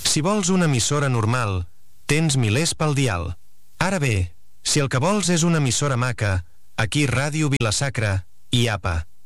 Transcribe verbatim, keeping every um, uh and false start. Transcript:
Si vols una emissora normal, tens milers pel dial. Ara bé, si el que vols és una emissora maca, aquí Ràdio Vila-sacra i apa.